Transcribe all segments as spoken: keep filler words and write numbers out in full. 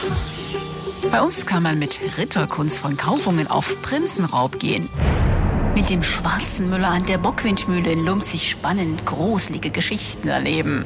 Bei uns kann man mit Ritterkunst von Kaufungen auf Prinzenraub gehen. Mit dem schwarzen Müller an der Bockwindmühle in Lumpzig spannend gruselige Geschichten erleben.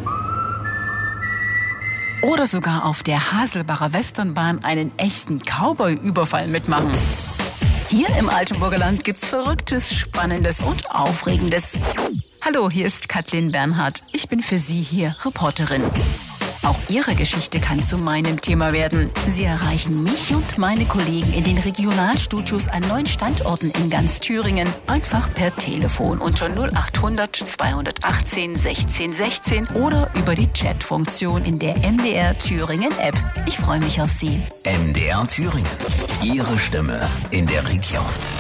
Oder sogar auf der Haselbacher Westernbahn einen echten Cowboy-Überfall mitmachen. Hier im Altenburger Land gibt's Verrücktes, Spannendes und Aufregendes. Hallo, hier ist Kathleen Bernhard. Ich bin für Sie hier Reporterin. Auch Ihre Geschichte kann zu meinem Thema werden. Sie erreichen mich und meine Kollegen in den Regionalstudios an neun Standorten in ganz Thüringen. Einfach per Telefon unter null acht hundert zweihundertachtzehn sechzehn sechzehn oder über die Chatfunktion in der M D R Thüringen App. Ich freue mich auf Sie. M D R Thüringen. Ihre Stimme in der Region.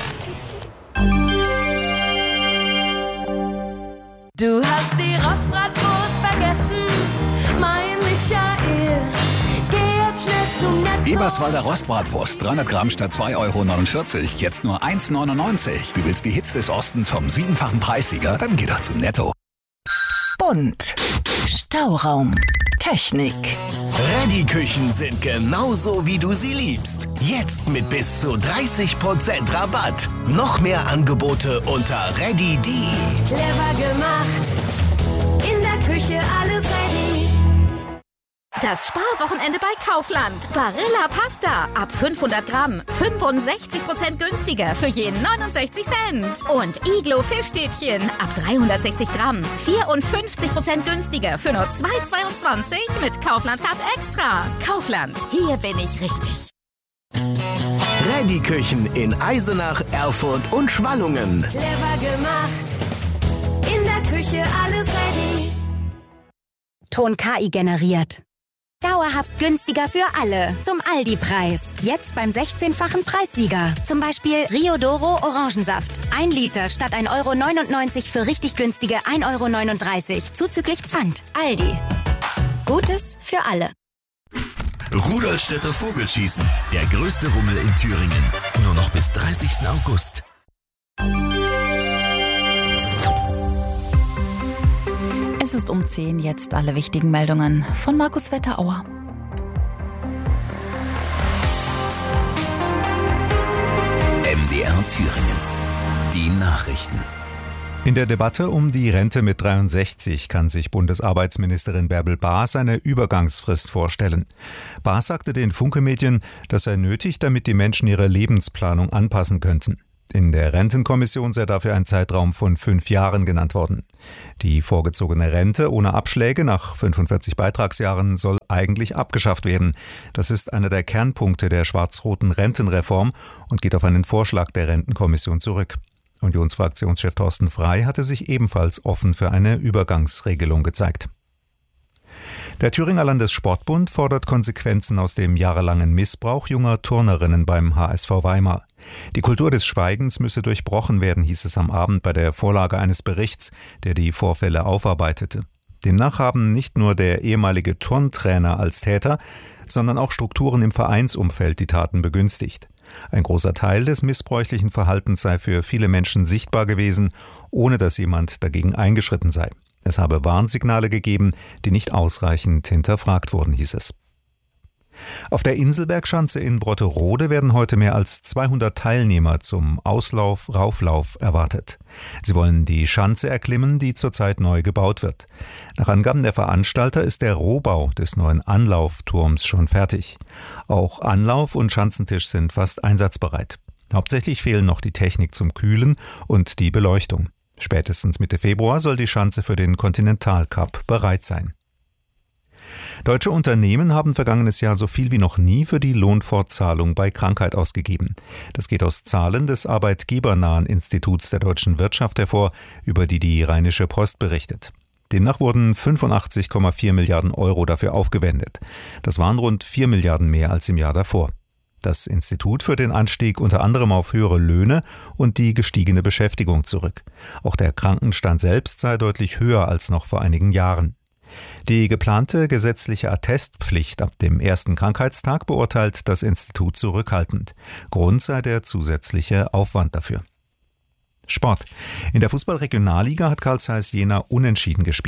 Du hast die Rostbratwurst vergessen, mein Michael. Geh jetzt schnell zu Netto. Eberswalder Rostbratwurst, dreihundert Gramm statt zwei Euro neunundvierzig, jetzt nur eins neunundneunzig. Du willst die Hits des Ostens vom siebenfachen Preissieger? Dann geh doch zu Netto. Bunt. Stauraum. Technik. Reddy-Küchen sind genauso, wie du sie liebst. Jetzt mit bis zu dreißig Prozent Rabatt. Noch mehr Angebote unter reddy punkt de. Clever gemacht, in der Küche alles ready. Das Sparwochenende bei Kaufland. Barilla Pasta ab fünfhundert Gramm. fünfundsechzig Prozent günstiger für je neunundsechzig Cent. Und Iglo Fischstäbchen ab dreihundertsechzig Gramm. vierundfünfzig Prozent günstiger für nur zwei Euro zweiundzwanzig mit Kaufland Card Extra. Kaufland, hier bin ich richtig. Reddy-Küchen in Eisenach, Erfurt und Schwallungen. Clever gemacht, in der Küche alles ready. Ton K I generiert. Dauerhaft günstiger für alle. Zum Aldi-Preis. Jetzt beim sechzehnfachen Preissieger. Zum Beispiel Rio Doro Orangensaft. Ein Liter statt ein Euro neunundneunzig für richtig günstige ein Euro neununddreißig. Zuzüglich Pfand. Aldi. Gutes für alle. Rudolstädter Vogelschießen. Der größte Rummel in Thüringen. Nur noch bis dreißigsten August. Es ist um zehn, jetzt alle wichtigen Meldungen von Markus Wetterauer. M D R Thüringen. Die Nachrichten. In der Debatte um die Rente mit dreiundsechzig kann sich Bundesarbeitsministerin Bärbel Baas eine Übergangsfrist vorstellen. Baas sagte den Funke-Medien, das sei nötig, damit die Menschen ihre Lebensplanung anpassen könnten. In der Rentenkommission sei dafür ein Zeitraum von fünf Jahren genannt worden. Die vorgezogene Rente ohne Abschläge nach fünfundvierzig Beitragsjahren soll eigentlich abgeschafft werden. Das ist einer der Kernpunkte der schwarz-roten Rentenreform und geht auf einen Vorschlag der Rentenkommission zurück. Unionsfraktionschef Thorsten Frey hatte sich ebenfalls offen für eine Übergangsregelung gezeigt. Der Thüringer Landessportbund fordert Konsequenzen aus dem jahrelangen Missbrauch junger Turnerinnen beim H S V Weimar. Die Kultur des Schweigens müsse durchbrochen werden, hieß es am Abend bei der Vorlage eines Berichts, der die Vorfälle aufarbeitete. Demnach haben nicht nur der ehemalige Turntrainer als Täter, sondern auch Strukturen im Vereinsumfeld die Taten begünstigt. Ein großer Teil des missbräuchlichen Verhaltens sei für viele Menschen sichtbar gewesen, ohne dass jemand dagegen eingeschritten sei. Es habe Warnsignale gegeben, die nicht ausreichend hinterfragt wurden, hieß es. Auf der Inselbergschanze in Brotterode werden heute mehr als zweihundert Teilnehmer zum Auslauf-Rauflauf erwartet. Sie wollen die Schanze erklimmen, die zurzeit neu gebaut wird. Nach Angaben der Veranstalter ist der Rohbau des neuen Anlaufturms schon fertig. Auch Anlauf und Schanzentisch sind fast einsatzbereit. Hauptsächlich fehlen noch die Technik zum Kühlen und die Beleuchtung. Spätestens Mitte Februar soll die Schanze für den Continental Cup bereit sein. Deutsche Unternehmen haben vergangenes Jahr so viel wie noch nie für die Lohnfortzahlung bei Krankheit ausgegeben. Das geht aus Zahlen des arbeitgebernahen Instituts der deutschen Wirtschaft hervor, über die die Rheinische Post berichtet. Demnach wurden fünfundachtzig Komma vier Milliarden Euro dafür aufgewendet. Das waren rund vier Milliarden mehr als im Jahr davor. Das Institut führt den Anstieg unter anderem auf höhere Löhne und die gestiegene Beschäftigung zurück. Auch der Krankenstand selbst sei deutlich höher als noch vor einigen Jahren. Die geplante gesetzliche Attestpflicht ab dem ersten Krankheitstag beurteilt das Institut zurückhaltend. Grund sei der zusätzliche Aufwand dafür. Sport. In der Fußball-Regionalliga hat Carl Zeiss Jena unentschieden gespielt.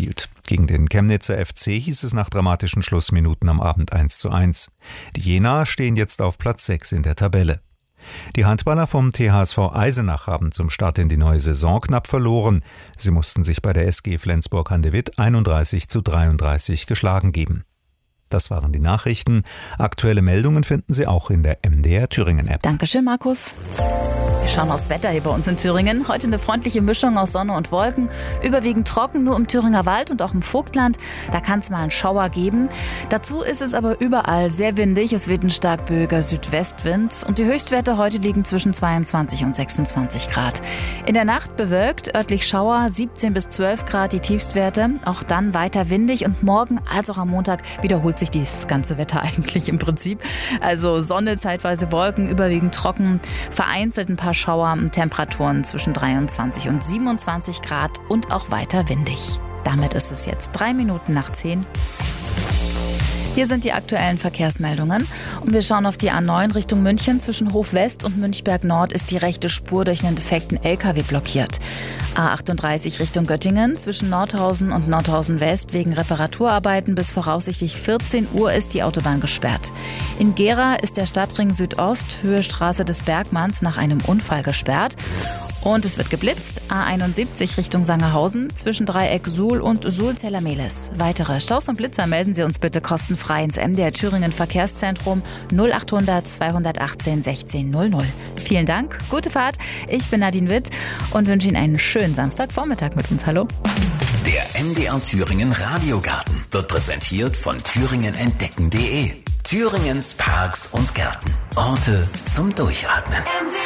Gegen den Chemnitzer F C hieß es nach dramatischen Schlussminuten am Abend eins zu eins. Die Jenaer stehen jetzt auf Platz sechs in der Tabelle. Die Handballer vom T H S V Eisenach haben zum Start in die neue Saison knapp verloren. Sie mussten sich bei der S G Flensburg-Handewitt einunddreißig zu dreiunddreißig geschlagen geben. Das waren die Nachrichten. Aktuelle Meldungen finden Sie auch in der M D R Thüringen-App. Dankeschön, Markus. Wir schauen aufs Wetter hier bei uns in Thüringen. Heute eine freundliche Mischung aus Sonne und Wolken. Überwiegend trocken, nur im Thüringer Wald und auch im Vogtland. Da kann es mal einen Schauer geben. Dazu ist es aber überall sehr windig. Es weht ein stark böiger Südwestwind. Und die Höchstwerte heute liegen zwischen zweiundzwanzig und sechsundzwanzig Grad. In der Nacht bewölkt, örtlich Schauer, siebzehn bis zwölf Grad die Tiefstwerte. Auch dann weiter windig. Und morgen, als auch am Montag, wiederholt sich dieses ganze Wetter eigentlich im Prinzip. Also Sonne, zeitweise Wolken, überwiegend trocken. Vereinzelt ein paar Schauer, Temperaturen zwischen dreiundzwanzig und siebenundzwanzig Grad und auch weiter windig. Damit ist es jetzt drei Minuten nach zehn. Hier sind die aktuellen Verkehrsmeldungen und wir schauen auf die A neun Richtung München. Zwischen Hof West und Münchberg Nord ist die rechte Spur durch einen defekten L K W blockiert. A achtunddreißig Richtung Göttingen. Zwischen Nordhausen und Nordhausen West wegen Reparaturarbeiten bis voraussichtlich vierzehn Uhr ist die Autobahn gesperrt. In Gera ist der Stadtring Südost, Höhe Straße des Bergmanns, nach einem Unfall gesperrt. Und es wird geblitzt. A einundsiebzig Richtung Sangerhausen zwischen Dreieck Suhl und Suhl-Zellermehlis. Weitere Staus und Blitzer melden Sie uns bitte kostenfrei ins M D R Thüringen Verkehrszentrum null achthundert zweihundertachtzehn sechzehn null null. Vielen Dank, gute Fahrt. Ich bin Nadine Witt und wünsche Ihnen einen schönen Samstagvormittag mit uns. Hallo. Der M D R Thüringen Radiogarten wird präsentiert von thüringen entdecken punkt de. Thüringens Parks und Gärten. Orte zum Durchatmen.